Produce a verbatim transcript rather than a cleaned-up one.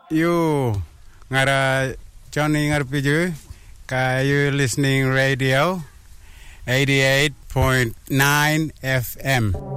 You ngara Johnny ngarpiju ka you listening radio eighty-eight point nine F M.